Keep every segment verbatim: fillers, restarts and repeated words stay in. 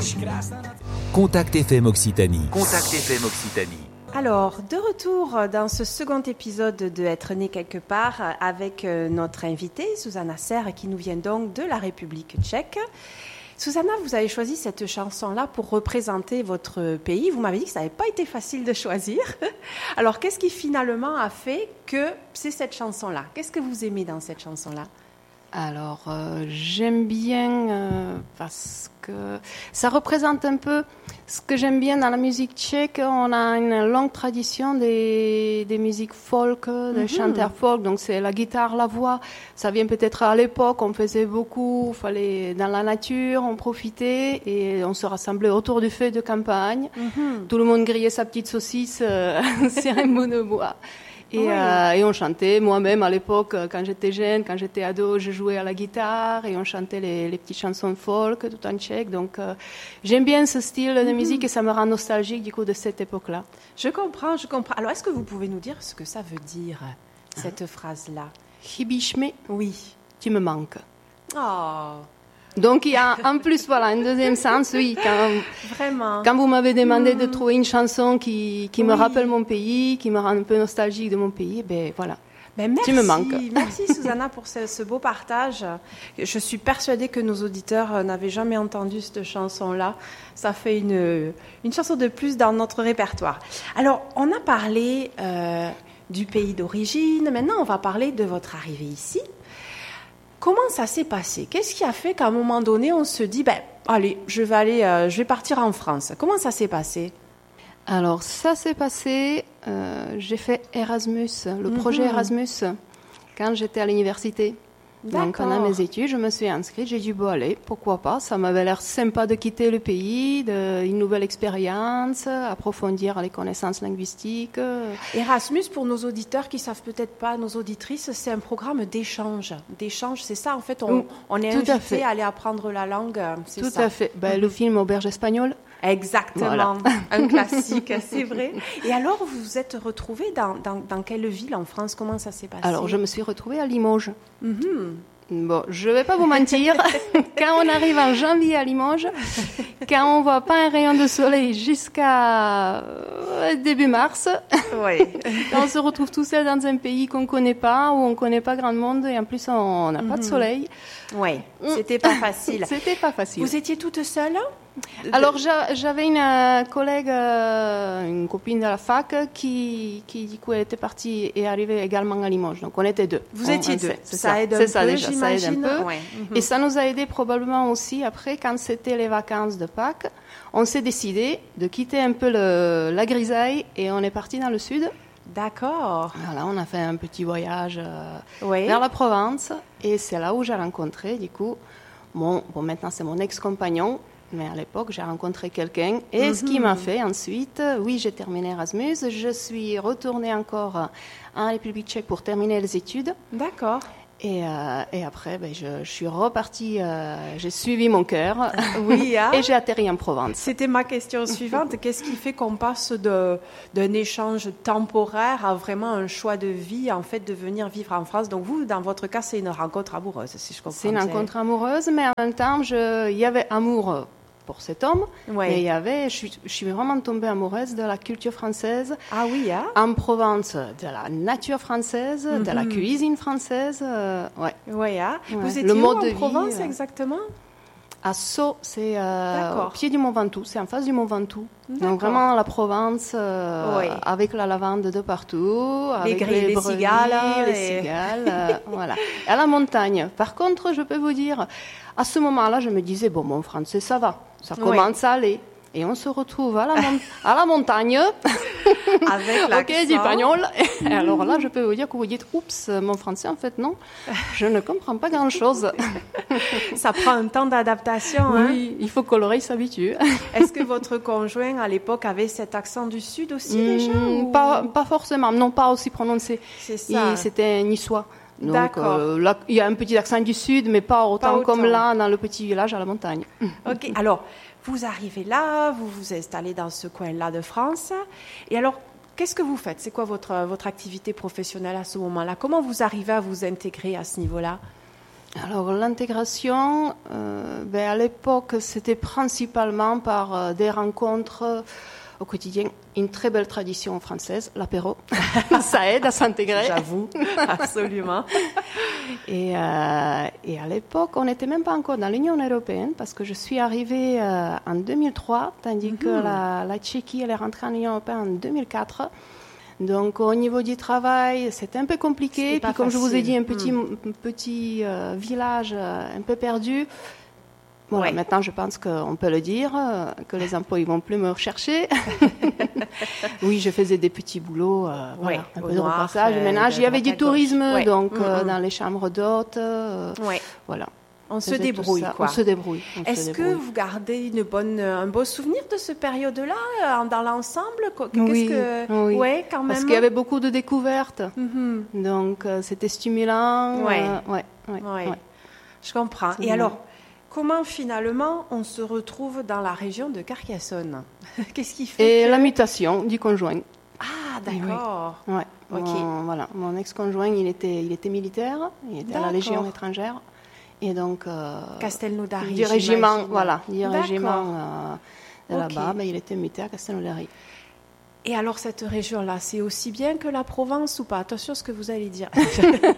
Contact F M Occitanie. Contact F M Occitanie. Alors, de retour dans ce second épisode de Être né quelque part avec notre invitée, Zuzana Serre, qui nous vient donc de la République tchèque. Zuzana, vous avez choisi cette chanson-là pour représenter votre pays. Vous m'avez dit que ça n'avait pas été facile de choisir. Alors, qu'est-ce qui finalement a fait que c'est cette chanson-là ? Qu'est-ce que vous aimez dans cette chanson-là ? Alors, euh, j'aime bien euh, parce que ça représente un peu ce que j'aime bien dans la musique tchèque. On a une longue tradition des, des musiques folk, des mm-hmm. chanteurs folk. Donc, c'est la guitare, la voix. Ça vient peut-être à l'époque, on faisait beaucoup, il fallait dans la nature, on profitait et on se rassemblait autour du feu de campagne. Mm-hmm. Tout le monde grillait sa petite saucisse euh, sur un bout de bois. Et, oui. euh, et on chantait, moi-même à l'époque, quand j'étais jeune, quand j'étais ado, je jouais à la guitare et on chantait les, les petites chansons folk tout en tchèque. Donc euh, j'aime bien ce style de mm-hmm. musique et ça me rend nostalgique du coup de cette époque-là. Je comprends, je comprends. Alors est-ce que vous pouvez nous dire ce que ça veut dire, cette ah. phrase-là ? Hibishme, oui, tu me manques. Oh. Donc il y a en plus voilà un deuxième sens, oui. Quand, Vraiment. Quand vous m'avez demandé mmh. de trouver une chanson qui qui oui. me rappelle mon pays, qui me rend un peu nostalgique de mon pays, ben voilà. Ben merci, tu me manques. Merci Zuzana pour ce, ce beau partage. Je suis persuadée que nos auditeurs n'avaient jamais entendu cette chanson-là. Ça fait une une chanson de plus dans notre répertoire. Alors on a parlé euh, du pays d'origine. Maintenant on va parler de votre arrivée ici. Comment ça s'est passé ? Qu'est-ce qui a fait qu'à un moment donné, on se dit, ben, allez, je vais aller, euh, je vais partir en France. Comment ça s'est passé ? Alors, ça s'est passé, euh, j'ai fait Erasmus, le mm-hmm. projet Erasmus, quand j'étais à l'université. D'accord. Donc, pendant mes études, je me suis inscrite, j'ai dit, bon, allez, pourquoi pas, ça m'avait l'air sympa de quitter le pays, de, une nouvelle expérience, approfondir les connaissances linguistiques. Erasmus, pour nos auditeurs qui ne savent peut-être pas, nos auditrices, c'est un programme d'échange. D'échange, c'est ça, en fait, on, mmh, on est invité à, à aller apprendre la langue, c'est tout ça. à fait. Ben, mmh. Le film Auberge espagnole. Exactement, voilà. Un classique, c'est vrai. Et alors, vous vous êtes retrouvée dans, dans, dans quelle ville en France ? Comment ça s'est passé ? Alors, je me suis retrouvée à Limoges. Mm-hmm. Bon, je vais pas vous mentir, quand on arrive en janvier à Limoges, quand on voit pas un rayon de soleil jusqu'à début mars, oui. on se retrouve tout seul dans un pays qu'on connaît pas, où on connaît pas grand monde et en plus on n'a mm-hmm. pas de soleil. Oui, c'était pas facile. C'était pas facile. Vous étiez toute seule ? Alors j'avais une euh, collègue, euh, une copine de la fac qui, qui du coup elle était partie et arrivait également à Limoges. Donc on était deux. Vous on, étiez deux. C'est ça, ça aide un c'est peu, ça déjà, j'imagine. Ça aide un peu. Ouais. Mm-hmm. Et ça nous a aidé probablement aussi après quand c'était les vacances de Pâques. On s'est décidé de quitter un peu le, la grisaille et on est parti dans le sud. D'accord. Voilà, on a fait un petit voyage euh, oui. vers la Provence et c'est là où j'ai rencontré du coup mon, bon maintenant c'est mon ex-compagnon. Mais à l'époque, j'ai rencontré quelqu'un. Et mm-hmm. ce qui m'a fait ensuite, oui, j'ai terminé Erasmus. Je suis retournée encore en République tchèque pour terminer les études. D'accord. Et, euh, et après, ben, je, je suis repartie, euh, j'ai suivi mon cœur. Oui, hein? Et j'ai atterri en Provence. C'était ma question suivante. Qu'est-ce qui fait qu'on passe de, d'un échange temporaire à vraiment un choix de vie, en fait, de venir vivre en France? Donc vous, dans votre cas, c'est une rencontre amoureuse, si je comprends bien. C'est une rencontre amoureuse, mais en même temps, je, il y avait amour pour cet homme, ouais. mais il y avait, je suis, je suis vraiment tombée amoureuse de la culture française. Ah oui, hein? En Provence, de la nature française, mm-hmm. de la cuisine française, euh, ouais. Ouais, hein? Ouais. Vous étiez le où mode en de Provence vie, exactement? À Sceaux, c'est euh, au pied du Mont Ventoux, c'est en face du Mont Ventoux. D'accord. Donc vraiment la Provence, euh, oui. avec la lavande de partout, les avec grilles, les, les brebis, cigales, les et... cigales, euh, voilà. Et à la montagne. Par contre, je peux vous dire, à ce moment-là, je me disais bon, mon français, ça va, ça commence oui. à aller. Et on se retrouve à la, mon- à la montagne, avec l'accent. Ok, d'espagnol. Et alors là, je peux vous dire que vous dites, oups, mon français, en fait, non, je ne comprends pas grand-chose. Ça prend un temps d'adaptation. Oui, hein? Il faut que l'oreille s'habitue. Est-ce que votre conjoint, à l'époque, avait cet accent du Sud aussi, mmh, déjà ou... pas, pas forcément, non, pas aussi prononcé. C'est ça. Et c'était niçois. Donc, D'accord. Euh, là, il y a un petit accent du Sud, mais pas autant, pas autant comme là, dans le petit village à la montagne. Ok, alors, vous arrivez là, vous vous installez dans ce coin-là de France. Et alors, qu'est-ce que vous faites? C'est quoi votre, votre activité professionnelle à ce moment-là? Comment vous arrivez à vous intégrer à ce niveau-là? Alors l'intégration, euh, ben, à l'époque, c'était principalement par euh, des rencontres euh, au quotidien. Une très belle tradition française, l'apéro. Ça aide à s'intégrer. J'avoue, absolument. Et, euh, et à l'époque, on n'était même pas encore dans l'Union européenne parce que je suis arrivée euh, en deux mille trois, tandis mm-hmm. que la, la Tchéquie, elle est rentrée en Union européenne en deux mille quatre. Donc au niveau du travail, c'était un peu compliqué. Puis comme facile. Je vous ai dit, un petit, mm. petit euh, village euh, un peu perdu. Bon, ouais. Maintenant, je pense qu'on peut le dire, euh, que les emplois ils vont plus me rechercher. Oui, je faisais des petits boulots, euh, ouais, voilà, un peu de repassage, du ménage. Il y avait du tourisme, ouais. donc mm-hmm. euh, dans les chambres d'hôtes. Euh, ouais. Voilà. On se débrouille, quoi. On se débrouille. On Est-ce se débrouille. Que vous gardez une bonne, un beau souvenir de ce période-là, dans l'ensemble? Qu'est-ce oui, que... oui. Ouais, quand même. Parce qu'il y avait beaucoup de découvertes. Mm-hmm. Donc, euh, c'était stimulant. Ouais. Euh, ouais, ouais, ouais. ouais. Je comprends. Et alors, comment finalement on se retrouve dans la région de Carcassonne? Qu'est-ce qui fait Et que... la mutation du conjoint. Ah, d'accord. Oui. Ouais. Ok. Mon, voilà. Mon ex-conjoint, il était, il était militaire. Il était d'accord. à la Légion étrangère. Et donc, euh, Castelnaudary, du régiment, voilà, du d'accord. régiment euh, de okay. là-bas, ben, il était muté à Castelnaudary. Et alors, cette région-là, c'est aussi bien que la Provence ou pas? Attention à ce que vous allez dire. Oui,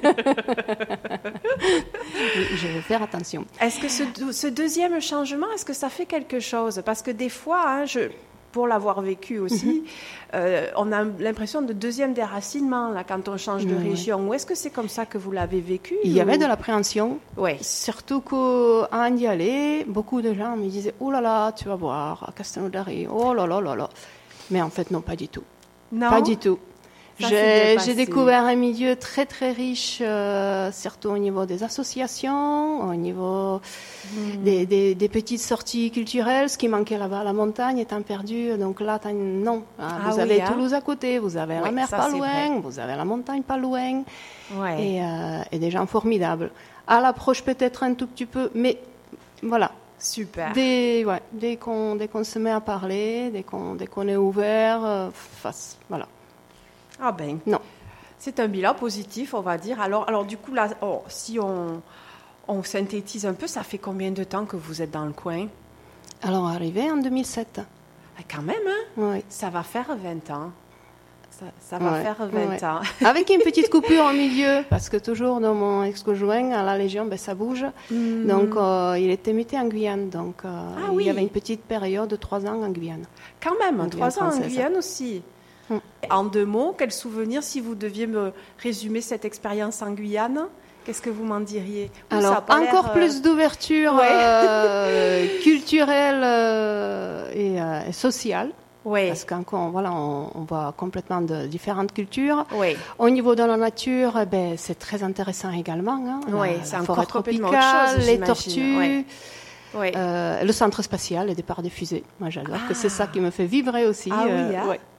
je vais faire attention. Est-ce que ce, ce deuxième changement, est-ce que ça fait quelque chose? Parce que des fois, hein, je... pour l'avoir vécu aussi, mm-hmm. euh, on a l'impression de deuxième déracinement là, quand on change de mmh, région. Oui. Ou est-ce que c'est comme ça que vous l'avez vécu? Il y ou... avait de l'appréhension. Oui. Surtout qu'à y aller, beaucoup de gens me disaient « Oh là là, tu vas voir, à Castelnaudary, oh là là là là ». Mais en fait, non, pas du tout. Non. Pas du tout. J'ai, j'ai découvert un milieu très très riche, euh, surtout au niveau des associations, au niveau mmh. des, des, des petites sorties culturelles. Ce qui manquait là-bas, la montagne étant perdue. Donc là, non. Ah, vous oui, avez hein. Toulouse à côté, vous avez oui, la mer ça, pas loin, vrai. Vous avez la montagne pas loin. Ouais. Et, euh, et des gens formidables. À l'approche peut-être un tout petit peu, mais voilà. Super. Dès, ouais, dès, qu'on, dès qu'on se met à parler, dès qu'on, dès qu'on est ouvert, euh, face, voilà. Ah ben, non. C'est un bilan positif, on va dire. Alors, alors du coup, là, oh, si on, on synthétise un peu, ça fait combien de temps que vous êtes dans le coin? Alors, arrivé en deux mille sept. Ah, quand même, hein? Oui. Ça va faire vingt ans. Ça, ça va ouais, faire vingt ouais. ans. Avec une petite coupure au milieu, parce que toujours dans mon ex-conjoint, à la Légion, ben, ça bouge. Mm. Donc, euh, il était muté en Guyane. Donc, euh, ah, oui. il y avait une petite période de trois ans en Guyane. Quand même, en trois Guyane ans en Guyane aussi. Hum. En deux mots, quel souvenir, si vous deviez me résumer cette expérience en Guyane, qu'est-ce que vous m'en diriez? Alors, encore plus d'ouverture ouais. euh, culturelle euh, et, euh, et sociale. Oui. Parce qu'on voilà, on, on voit complètement de différentes cultures. Oui. Au niveau de la nature, eh ben, c'est très intéressant également. Hein, oui, la, c'est la encore tropicale, autre chose, les tortues. Oui. Oui. Euh, le centre spatial, les départs des fusées. Moi, j'adore ah. que c'est ça qui me fait vibrer aussi. Ah euh, oui, hein. ouais.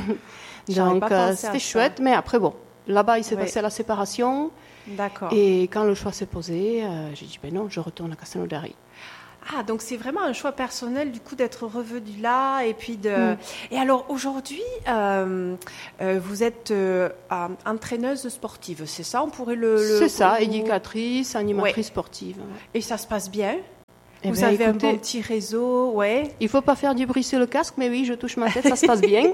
Donc euh, c'était chouette, mais après bon, là-bas il s'est oui. passé la séparation. D'accord. Et quand le choix s'est posé, euh, j'ai dit ben non, je retourne à Castelnaudary. Ah, donc c'est vraiment un choix personnel du coup d'être revenu là et puis de. Mm. Et alors aujourd'hui, euh, euh, vous êtes euh, entraîneuse sportive, c'est ça? On pourrait le. le c'est ça, vous... éducatrice, animatrice ouais. sportive. Et ça se passe bien? Eh vous bien, avez écoutez, un bon petit réseau, ouais. Il faut pas faire du bruit sur le casque, mais oui, je touche ma tête, ça se passe bien.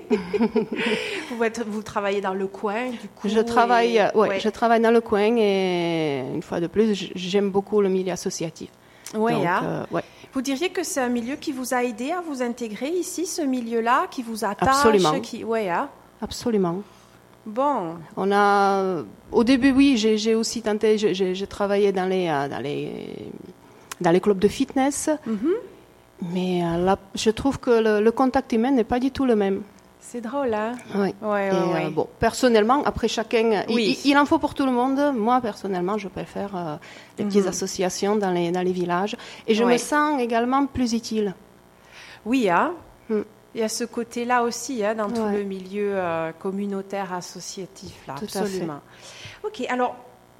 vous, êtes, vous travaillez dans le coin, du coup. Je travaille, et... ouais, ouais. je travaille dans le coin et une fois de plus, j'aime beaucoup le milieu associatif. Ouais, Donc, hein. euh, ouais. Vous diriez que c'est un milieu qui vous a aidé à vous intégrer ici, ce milieu-là, qui vous attache? Absolument. Qui... Ouais, hein. Absolument. Bon. On a, au début, oui, j'ai, j'ai aussi tenté, j'ai, j'ai, j'ai travaillé dans les, dans les, dans les clubs de fitness, mm-hmm. mais là, je trouve que le, le contact humain n'est pas du tout le même. C'est drôle, hein? Oui. Ouais, ouais, Et, ouais. Euh, bon, personnellement, après chacun, oui. il, il en faut pour tout le monde. Moi, personnellement, je préfère euh, les mm-hmm. petites associations dans les, dans les villages. Et je ouais. me sens également plus utile. Oui, hein? Mm. Il y a ce côté-là aussi, hein, dans ouais. tout le milieu euh, communautaire associatif, là. Tout Absolument. Ok, alors,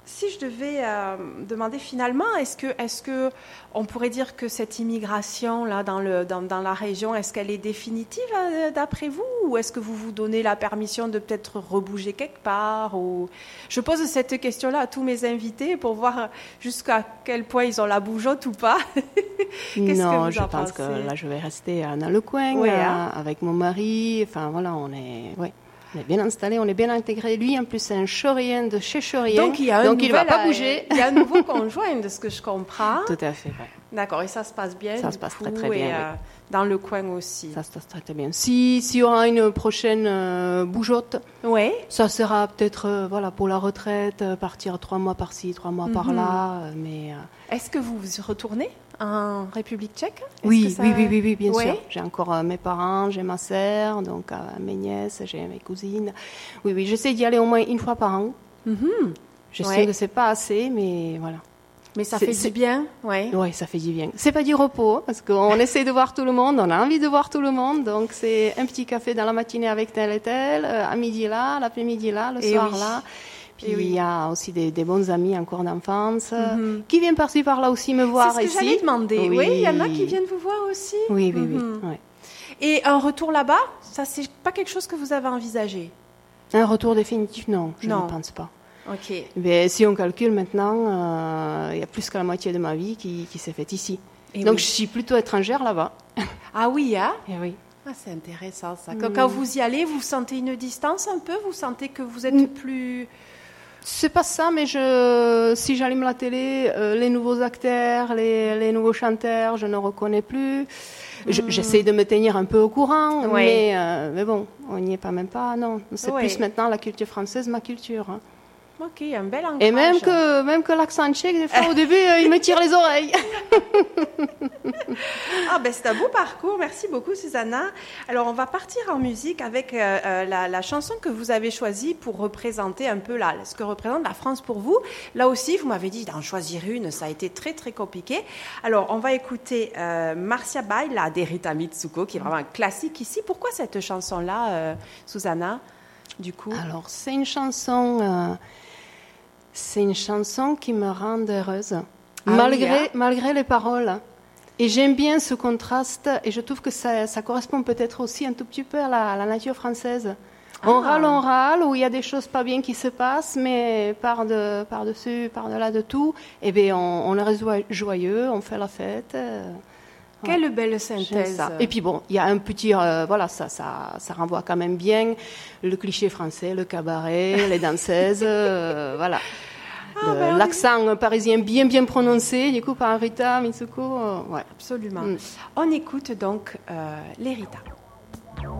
Si je devais euh, demander finalement, est-ce que, est-ce que on pourrait dire que cette immigration là dans, le, dans, dans la région, est-ce qu'elle est définitive euh, d'après vous, ou est-ce que vous vous donnez la permission de peut-être rebouger quelque part, ou... Je pose cette question-là à tous mes invités pour voir jusqu'à quel point ils ont la bougeotte ou pas. Qu'est-ce non, que vous je en pense pensez? que là je vais rester euh, dans le coin Ouais, euh, hein. avec mon mari. Enfin voilà, on est, ouais, on est bien installé, on est bien intégré. Lui en plus c'est un chorien de chez chorien, Donc il y a un donc il va nouvel, pas euh, bouger. Il y a un nouveau conjoint de ce que je comprends. Tout à fait, ouais. D'accord, et ça se passe bien. Ça du se passe coup, très, très bien, et, euh, dans le coin aussi. Ça se passe très très bien. Si s'il y aura une prochaine euh, bougeotte, Oui. ça sera peut-être euh, voilà pour la retraite, euh, partir trois mois par-ci, trois mois par Mhm. là, euh, mais. euh, Est-ce que vous vous retournez en République tchèque? Est-ce Oui, que ça- oui, oui, oui, oui, bien Ouais. sûr. J'ai encore euh, mes parents, j'ai ma sœur, donc euh, mes nièces, j'ai mes cousines. Oui, oui, j'essaie d'y aller au moins une fois par an. Mhm. Je Ouais. sais que c'est pas assez, mais voilà. Mais ça C'est- fait c'est- du bien, oui. Oui, ça fait du bien. C'est pas du repos, parce qu'on essaie de voir tout le monde, on a envie de voir tout le monde, donc c'est un petit café dans la matinée avec tel et tel, euh, à midi là, l'après-midi là, le Et soir oui. là. Puis Et oui. il y a aussi des, des bons amis encore d'enfance, euh, Mhm. qui viennent par-ci par-là aussi me voir C'est ce que ici. j'allais demander. Oui, Oui. il y en a qui viennent vous voir aussi. Oui, oui, Mhm. oui. ouais. Et un retour là-bas, ça c'est pas quelque chose que vous avez envisagé? Un retour définitif, non, je Non. ne pense pas. Ok. Mais si on calcule maintenant, euh, il y a plus que la moitié de ma vie qui, qui s'est faite ici. Et Donc oui. je suis plutôt étrangère là-bas. Ah oui, hein? Et oui. Ah, c'est intéressant ça. Mm. Quand, quand vous y allez, vous sentez une distance un peu? Vous sentez que vous êtes Mm. plus... C'est pas ça, mais je, si j'allume la télé, euh, les nouveaux acteurs, les, les nouveaux chanteurs, je ne reconnais plus. Je- Mm. J'essaie de me tenir un peu au courant, Ouais. mais, euh, mais bon, on n'y est pas même pas. Non, c'est Ouais. plus maintenant la culture française, ma culture. hein. Ok, un bel ancrage. Et même que, même que l'accent tchèque, des fois, au début, euh, il me tire les oreilles. Ah ben c'est un beau parcours, merci beaucoup Susanna. Alors on va partir en musique avec euh, euh, la, la chanson que vous avez choisie pour représenter un peu la, ce que représente la France pour vous. Là aussi, vous m'avez dit d'en choisir une, ça a été très très compliqué. Alors on va écouter euh, Marcia Baila d'Erita Mitsuko, qui est vraiment un classique ici. Pourquoi cette chanson-là, euh, Susanna, du coup? Alors, c'est une chanson, euh, c'est une chanson qui me rend heureuse, Ah malgré, oui, hein. malgré les paroles. Et j'aime bien ce contraste, et je trouve que ça, ça correspond peut-être aussi un tout petit peu à la, à la nature française. On Ah. râle, on râle, où il y a des choses pas bien qui se passent, mais par de, par-dessus, par-delà de tout, eh bien, on, on est joie- joyeux, on fait la fête. euh, Quelle belle J'aime synthèse. ça. Et puis bon, il y a un petit, euh, voilà, ça, ça, ça renvoie quand même bien le cliché français, le cabaret, les danseuses, euh, voilà. Ah, Le- ben, on est- L'accent parisien bien bien prononcé, du coup par Rita Mitsuko, euh, ouais. Absolument. Mm. On écoute donc euh, l'Erita.